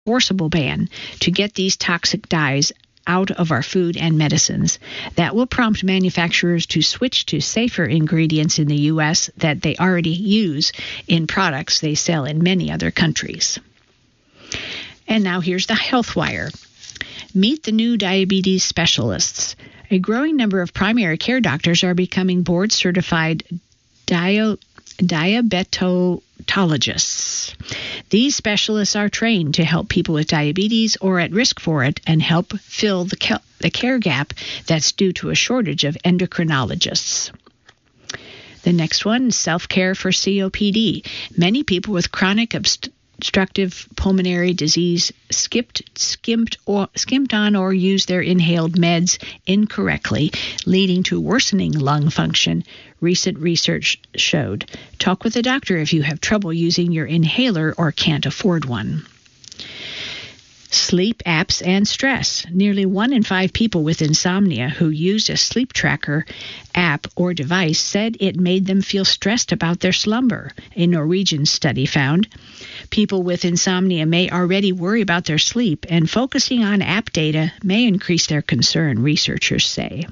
forcible ban to get these toxic dyes out of our food and medicines. That will prompt manufacturers to switch to safer ingredients in the U.S. that they already use in products they sell in many other countries. And now here's the Health Wire. Meet the new diabetes specialists. A growing number of primary care doctors are becoming board-certified diabetologists. These specialists are trained to help people with diabetes or at risk for it and help fill the care gap that's due to a shortage of endocrinologists. The next one, self-care for COPD. Many people with chronic obstructive pulmonary disease skimped on or used their inhaled meds incorrectly, leading to worsening lung function, recent research showed. Talk with a doctor if you have trouble using your inhaler or can't afford one. Sleep apps and stress. Nearly 1 in 5 people with insomnia who used a sleep tracker app or device said it made them feel stressed about their slumber, a Norwegian study found. People with insomnia may already worry about their sleep, and focusing on app data may increase their concern, researchers say.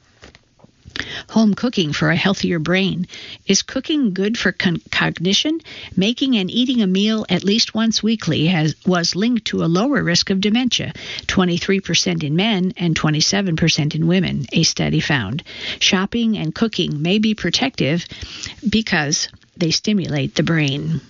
Home cooking for a healthier brain. Is cooking good for cognition? Making and eating a meal at least once weekly was linked to a lower risk of dementia, 23% in men and 27% in women, a study found. Shopping and cooking may be protective because they stimulate the brain.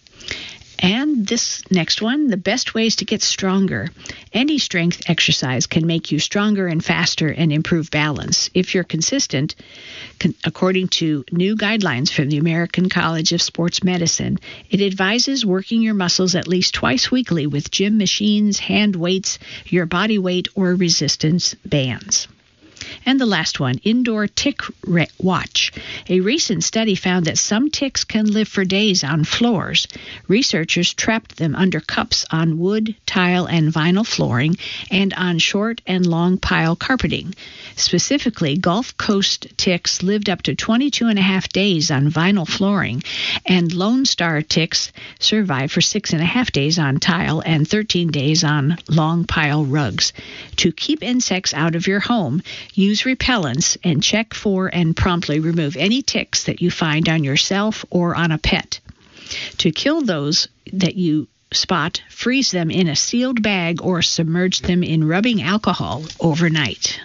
And this next one, the best ways to get stronger. Any strength exercise can make you stronger and faster and improve balance. If you're consistent, according to new guidelines from the American College of Sports Medicine, it advises working your muscles at least twice weekly with gym machines, hand weights, your body weight, or resistance bands. And the last one, indoor tick watch. A recent study found that some ticks can live for days on floors. Researchers trapped them under cups on wood, tile, and vinyl flooring and on short and long pile carpeting. Specifically, Gulf Coast ticks lived up to 22 and a half days on vinyl flooring, and Lone Star ticks survived for 6.5 days on tile and 13 days on long pile rugs. To keep insects out of your home, use repellents and check for and promptly remove any ticks that you find on yourself or on a pet. To kill those that you spot, freeze them in a sealed bag or submerge them in rubbing alcohol overnight.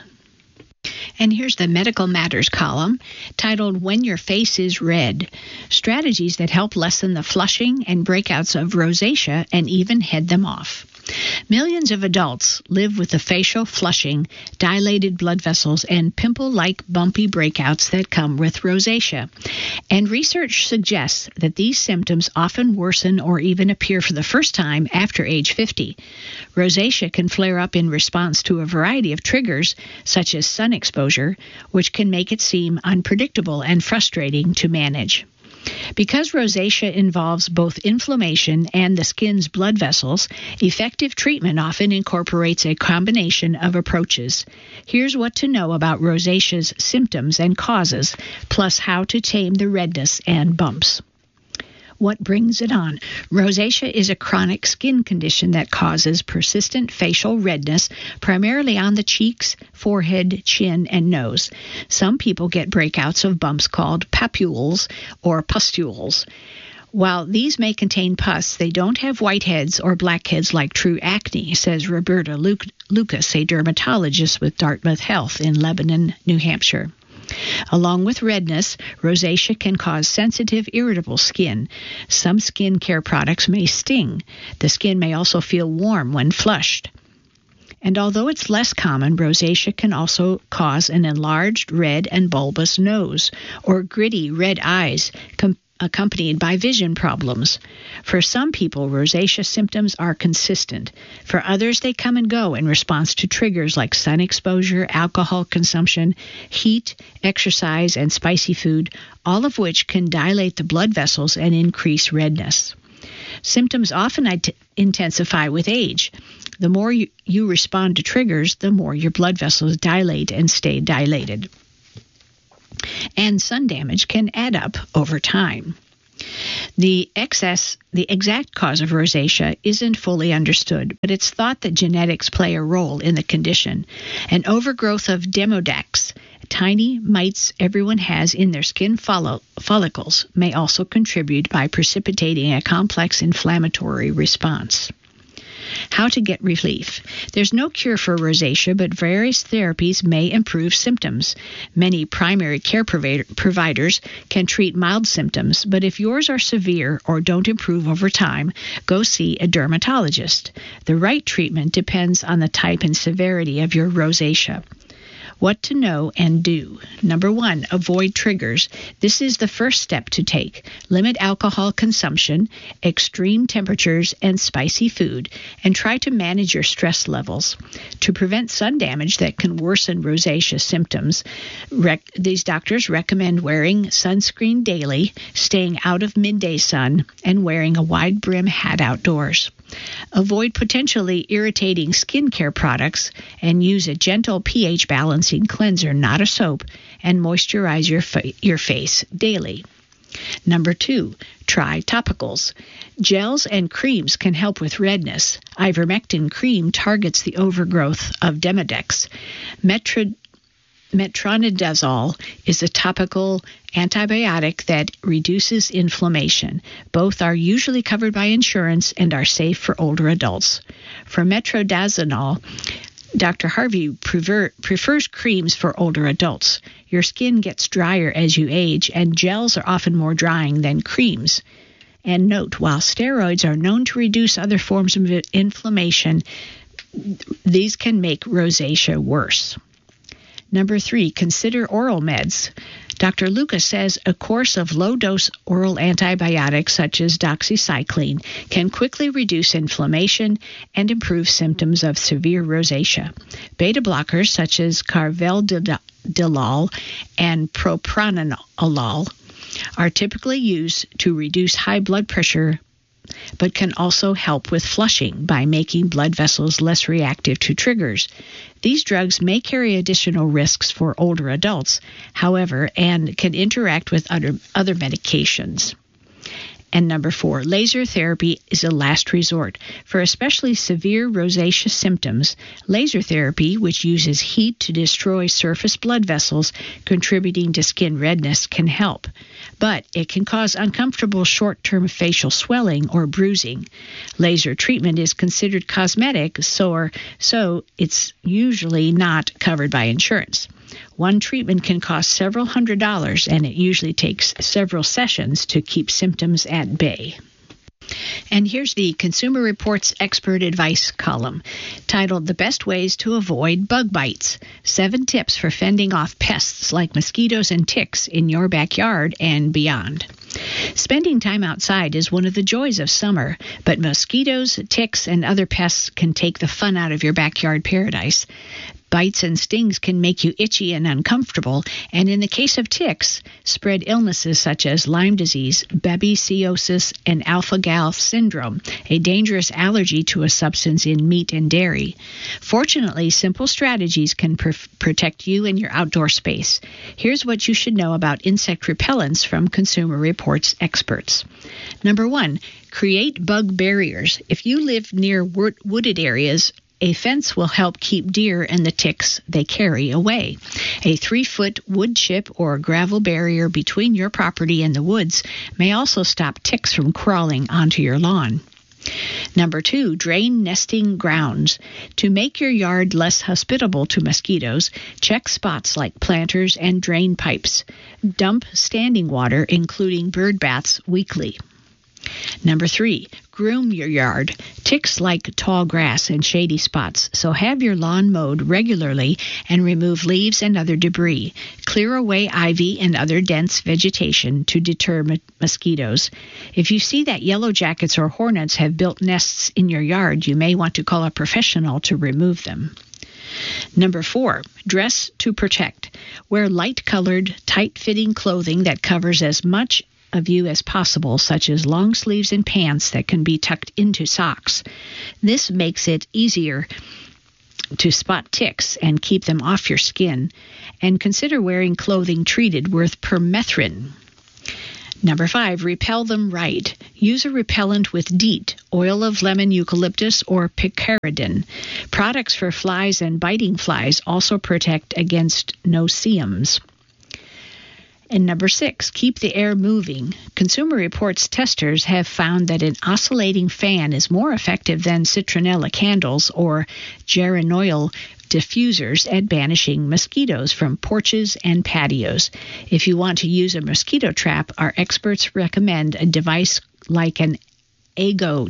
And here's the Medical Matters column titled When Your Face is Red, Strategies that Help Lessen the Flushing and Breakouts of Rosacea and Even Head Them Off. Millions of adults live with the facial flushing, dilated blood vessels, and pimple-like bumpy breakouts that come with rosacea. And research suggests that these symptoms often worsen or even appear for the first time after age 50. Rosacea can flare up in response to a variety of triggers, such as sun exposure, which can make it seem unpredictable and frustrating to manage. Because rosacea involves both inflammation and the skin's blood vessels, effective treatment often incorporates a combination of approaches. Here's what to know about rosacea's symptoms and causes, plus how to tame the redness and bumps. What brings it on? Rosacea is a chronic skin condition that causes persistent facial redness, primarily on the cheeks, forehead, chin, and nose. Some people get breakouts of bumps called papules or pustules. While these may contain pus, they don't have whiteheads or blackheads like true acne, says Roberta Lucas, a dermatologist with Dartmouth Health in Lebanon, New Hampshire. Along with redness, rosacea can cause sensitive, irritable skin. Some skin care products may sting. The skin may also feel warm when flushed. And although it's less common, rosacea can also cause an enlarged red and bulbous nose or gritty red eyes, accompanied by vision problems. For some people, rosacea symptoms are consistent. For others, they come and go in response to triggers like sun exposure, alcohol consumption, heat, exercise, and spicy food, all of which can dilate the blood vessels and increase redness. Symptoms often intensify with age. The more you respond to triggers, the more your blood vessels dilate and stay dilated. And sun damage can add up over time. The exact cause of rosacea isn't fully understood, but it's thought that genetics play a role in the condition. An overgrowth of Demodex, tiny mites everyone has in their skin follicles, may also contribute by precipitating a complex inflammatory response. How to get relief. There's no cure for rosacea, but various therapies may improve symptoms. Many primary care providers can treat mild symptoms, but if yours are severe or don't improve over time, go see a dermatologist. The right treatment depends on the type and severity of your rosacea. What to know and do. Number 1, avoid triggers. This is the first step to take. Limit alcohol consumption, extreme temperatures, and spicy food, and try to manage your stress levels. To prevent sun damage that can worsen rosacea symptoms, these doctors recommend wearing sunscreen daily, staying out of midday sun, and wearing a wide brim hat outdoors. Avoid potentially irritating skincare products and use a gentle pH balancing cleanser, not a soap, and moisturize your face daily. Number 2, try topicals. Gels and creams can help with redness. Ivermectin cream targets the overgrowth of Demodex. Metronidazole is a topical antibiotic that reduces inflammation. Both are usually covered by insurance and are safe for older adults. For metronidazole, Dr. Harvey prefers creams for older adults. Your skin gets drier as you age, and gels are often more drying than creams. And note, while steroids are known to reduce other forms of inflammation, these can make rosacea worse. Number 3, consider oral meds. Dr. Lucas says a course of low-dose oral antibiotics such as doxycycline can quickly reduce inflammation and improve symptoms of severe rosacea. Beta blockers such as carvedilol and propranolol are typically used to reduce high blood pressure, but can also help with flushing by making blood vessels less reactive to triggers. These drugs may carry additional risks for older adults, however, and can interact with other medications. And number 4, laser therapy is a last resort. For especially severe rosacea symptoms, laser therapy, which uses heat to destroy surface blood vessels contributing to skin redness, can help. But it can cause uncomfortable short-term facial swelling or bruising. Laser treatment is considered cosmetic, so it's usually not covered by insurance. One treatment can cost several $100s, and it usually takes several sessions to keep symptoms at bay. And here's the Consumer Reports Expert Advice column, titled The Best Ways to Avoid Bug Bites, 7 Tips for Fending Off Pests like Mosquitoes and Ticks in Your Backyard and Beyond. Spending time outside is one of the joys of summer, but mosquitoes, ticks, and other pests can take the fun out of your backyard paradise. Bites and stings can make you itchy and uncomfortable, and in the case of ticks, spread illnesses such as Lyme disease, babesiosis, and alpha-gal syndrome, a dangerous allergy to a substance in meat and dairy. Fortunately, simple strategies can protect you and your outdoor space. Here's what you should know about insect repellents from Consumer Reports experts. Number 1, create bug barriers. If you live near wooded areas, a fence will help keep deer and the ticks they carry away. A 3-foot wood chip or gravel barrier between your property and the woods may also stop ticks from crawling onto your lawn. Number 2, drain nesting grounds. To make your yard less hospitable to mosquitoes, check spots like planters and drain pipes. Dump standing water, including bird baths, weekly. Number 3, groom your yard. Ticks like tall grass and shady spots, so have your lawn mowed regularly and remove leaves and other debris. Clear away ivy and other dense vegetation to deter mosquitoes. If you see that yellow jackets or hornets have built nests in your yard, you may want to call a professional to remove them. Number 4, dress to protect. Wear light-colored, tight-fitting clothing that covers as much of you as possible, such as long sleeves and pants that can be tucked into socks. This makes it easier to spot ticks and keep them off your skin. And consider wearing clothing treated with permethrin. Number 5, repel them right. Use a repellent with DEET, oil of lemon eucalyptus, or picaridin. Products for flies and biting flies also protect against no-see-ums. And number 6, keep the air moving. Consumer Reports testers have found that an oscillating fan is more effective than citronella candles or geraniol diffusers at banishing mosquitoes from porches and patios. If you want to use a mosquito trap, our experts recommend a device like an AGO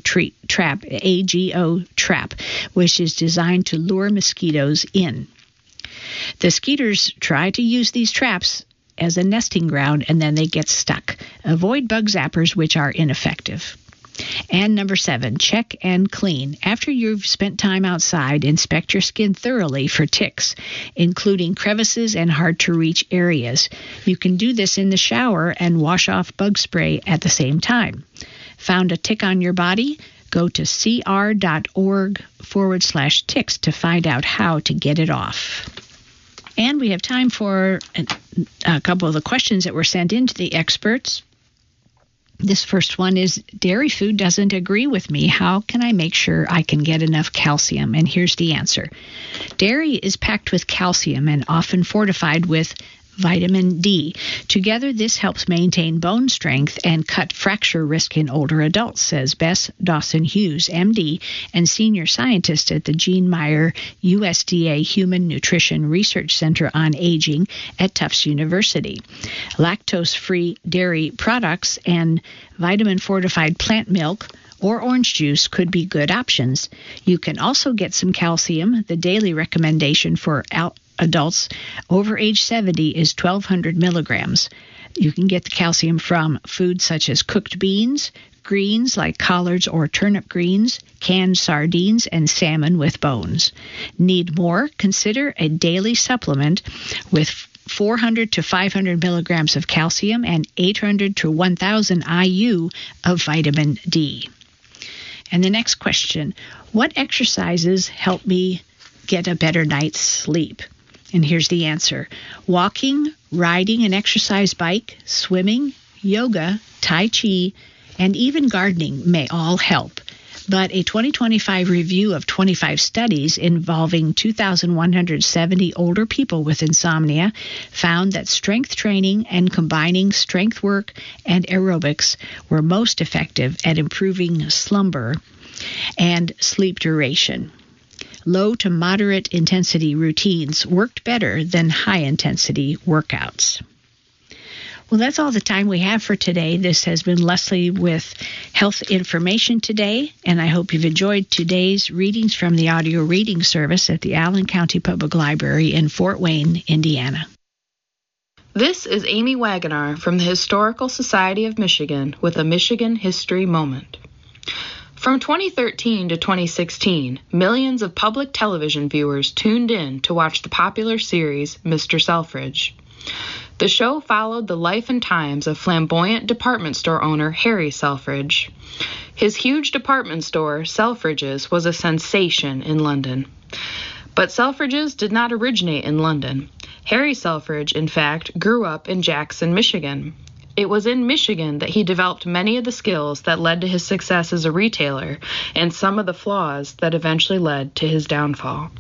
trap, which is designed to lure mosquitoes in. The skeeters try to use these traps as a nesting ground, and then they get stuck. Avoid bug zappers, which are ineffective. And number 7, check and clean. After you've spent time outside, inspect your skin thoroughly for ticks, including crevices and hard-to-reach areas. You can do this in the shower and wash off bug spray at the same time. Found a tick on your body? Go to cr.org/ticks to find out how to get it off. And we have time for a couple of the questions that were sent in to the experts. This first one is, dairy food doesn't agree with me. How can I make sure I can get enough calcium? And here's the answer. Dairy is packed with calcium and often fortified with vitamin D. Together, this helps maintain bone strength and cut fracture risk in older adults, says Bess Dawson-Hughes, MD, and senior scientist at the Gene Meyer USDA Human Nutrition Research Center on Aging at Tufts University. Lactose-free dairy products and vitamin-fortified plant milk or orange juice could be good options. You can also get some calcium. The daily recommendation for adults over age 70 is 1,200 milligrams. You can get the calcium from foods such as cooked beans, greens like collards or turnip greens, canned sardines, and salmon with bones. Need more? Consider a daily supplement with 400 to 500 milligrams of calcium and 800 to 1,000 IU of vitamin D. And the next question, what exercises help me get a better night's sleep? And here's the answer. Walking, riding an exercise bike, swimming, yoga, tai chi, and even gardening may all help. But a 2025 review of 25 studies involving 2,170 older people with insomnia found that strength training and combining strength work and aerobics were most effective at improving slumber and sleep duration. Low to moderate intensity routines worked better than high intensity workouts. Well, that's all the time we have for today. This has been Leslie with Health Information Today, and I hope you've enjoyed today's readings from the audio reading service at the Allen County Public Library in Fort Wayne, Indiana. This is Amy Wagonar from the Historical Society of Michigan with a Michigan History Moment. From 2013 to 2016, millions of public television viewers tuned in to watch the popular series Mr. Selfridge. The show followed the life and times of flamboyant department store owner Harry Selfridge. His huge department store, Selfridge's, was a sensation in London. But Selfridge's did not originate in London. Harry Selfridge, in fact, grew up in Jackson, Michigan. It was in Michigan that he developed many of the skills that led to his success as a retailer and some of the flaws that eventually led to his downfall.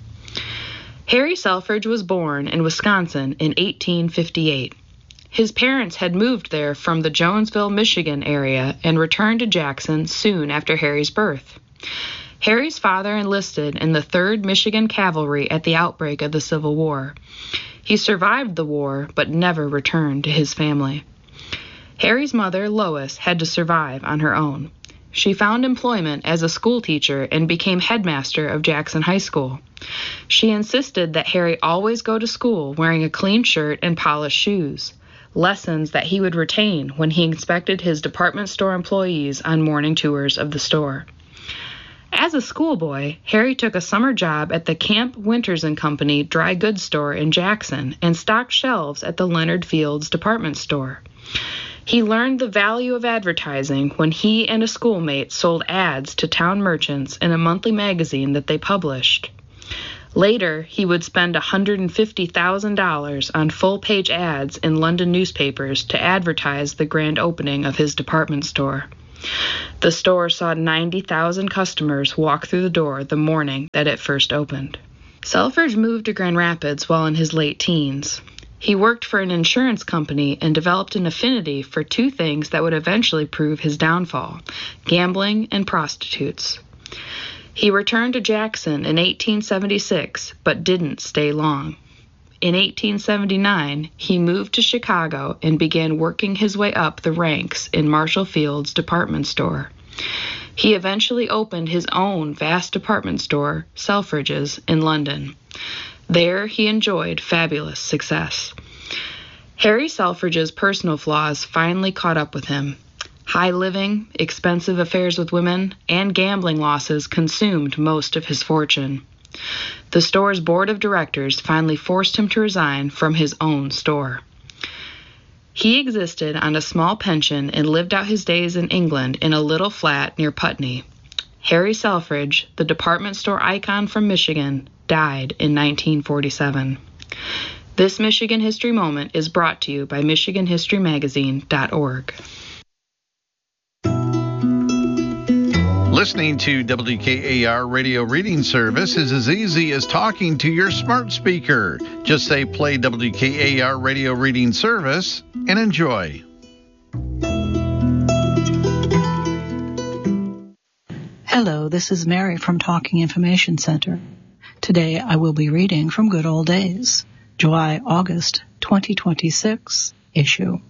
Harry Selfridge was born in Wisconsin in 1858. His parents had moved there from the Jonesville, Michigan area and returned to Jackson soon after Harry's birth. Harry's father enlisted in the 3rd Michigan Cavalry at the outbreak of the Civil War. He survived the war but never returned to his family. Harry's mother, Lois, had to survive on her own. She found employment as a school teacher and became headmaster of Jackson High School. She insisted that Harry always go to school wearing a clean shirt and polished shoes, lessons that he would retain when he inspected his department store employees on morning tours of the store. As a schoolboy, Harry took a summer job at the Camp Winters & Company dry goods store in Jackson and stocked shelves at the Leonard Fields department store. He learned the value of advertising when he and a schoolmate sold ads to town merchants in a monthly magazine that they published. Later, he would spend $150,000 on full-page ads in London newspapers to advertise the grand opening of his department store. The store saw 90,000 customers walk through the door the morning that it first opened. Selfridge moved to Grand Rapids while in his late teens. He worked for an insurance company and developed an affinity for two things that would eventually prove his downfall: gambling and prostitutes. He returned to Jackson in 1876, but didn't stay long. In 1879, he moved to Chicago and began working his way up the ranks in Marshall Field's department store. He eventually opened his own vast department store, Selfridge's, in London. There he enjoyed fabulous success. Harry Selfridge's personal flaws finally caught up with him. High living, expensive affairs with women, and gambling losses consumed most of his fortune. The store's board of directors finally forced him to resign from his own store. He existed on a small pension and lived out his days in England in a little flat near Putney. Harry Selfridge, the department store icon from Michigan, died in 1947. This Michigan History Moment is brought to you by MichiganHistoryMagazine.org. Listening to WKAR Radio Reading Service is as easy as talking to your smart speaker. Just say play WKAR Radio Reading Service and enjoy. Hello, this is Mary from Talking Information Center. Today I will be reading from Good Old Days, July-August 2026 issue.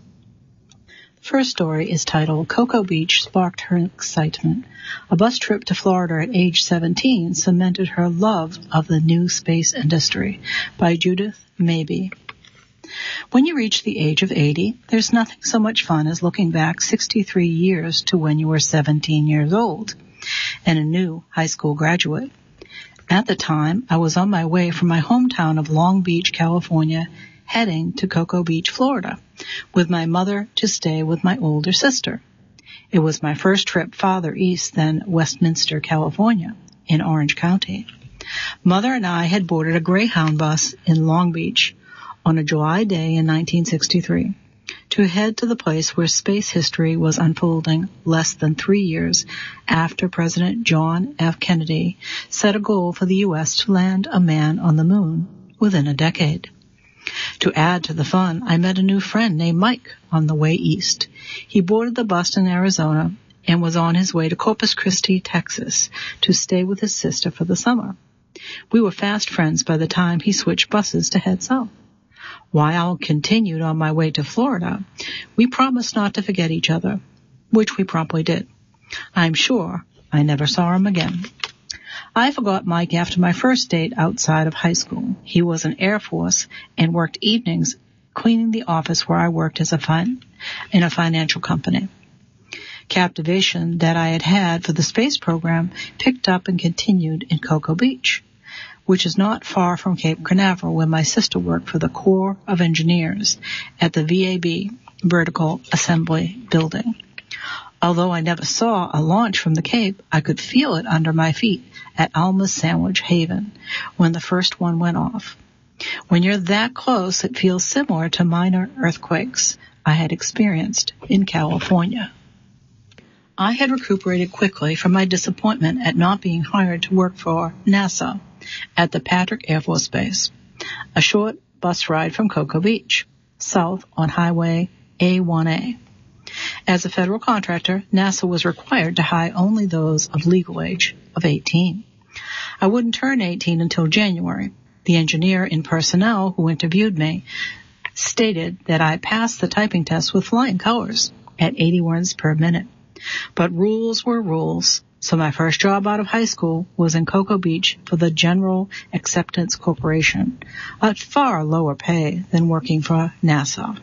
The first story is titled Cocoa Beach Sparked Her Excitement. A bus trip to Florida at age 17 cemented her love of the new space industry, by Judith Mabey. When you reach the age of 80, there's nothing so much fun as looking back 63 years to when you were 17 years old and a new high school graduate. At the time, I was on my way from my hometown of Long Beach, California, heading to Cocoa Beach, Florida, with my mother to stay with my older sister. It was my first trip farther east than Westminster, California, in Orange County. Mother and I had boarded a Greyhound bus in Long Beach on a July day in 1963 to head to the place where space history was unfolding less than 3 years after President John F. Kennedy set a goal for the U.S. to land a man on the moon within a decade. To add to the fun, I met a new friend named Mike on the way east. He boarded the bus in Arizona and was on his way to Corpus Christi, Texas, to stay with his sister for the summer. We were fast friends by the time he switched buses to head south. While I continued on my way to Florida, we promised not to forget each other, which we promptly did. I'm sure I never saw him again. I forgot Mike after my first date outside of high school. He was in Air Force and worked evenings cleaning the office where I worked as in a financial company. Captivation that I had had for the space program picked up and continued in Cocoa Beach, which is not far from Cape Canaveral, where my sister worked for the Corps of Engineers at the VAB Vertical Assembly Building. Although I never saw a launch from the Cape, I could feel it under my feet at Alma's Sandwich Haven when the first one went off. When you're that close, it feels similar to minor earthquakes I had experienced in California. I had recuperated quickly from my disappointment at not being hired to work for NASA at the Patrick Air Force Base, a short bus ride from Cocoa Beach, south on Highway A1A. As a federal contractor, NASA was required to hire only those of legal age of 18. I wouldn't turn 18 until January. The engineer in personnel who interviewed me stated that I passed the typing test with flying colors at 80 words per minute. But rules were rules, so my first job out of high school was in Cocoa Beach for the General Acceptance Corporation, at far lower pay than working for NASA.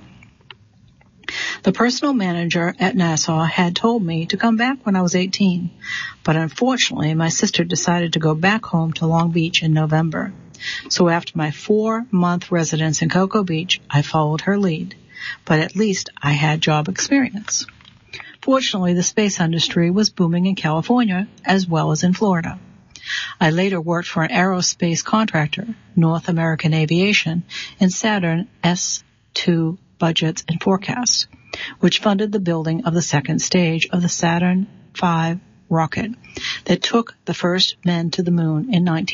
The personal manager at NASA had told me to come back when I was 18, but unfortunately my sister decided to go back home to Long Beach in November. So after my 4-month residence in Cocoa Beach, I followed her lead, but at least I had job experience. Fortunately, the space industry was booming in California as well as in Florida. I later worked for an aerospace contractor, North American Aviation, in Saturn S2 budgets and forecasts, which funded the building of the second stage of the Saturn V rocket that took the first men to the moon in